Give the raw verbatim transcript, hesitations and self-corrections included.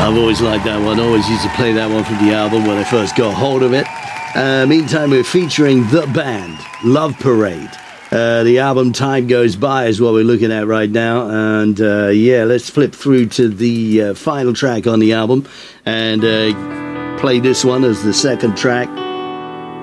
I've always liked that one. Always used to play that one from the album when I first got hold of it. Uh, meantime, we're featuring the band, Love Parade. Uh, the album Time Goes By is what we're looking at right now. And uh, yeah, let's flip through to the uh, final track on the album and uh, play this one as the second track.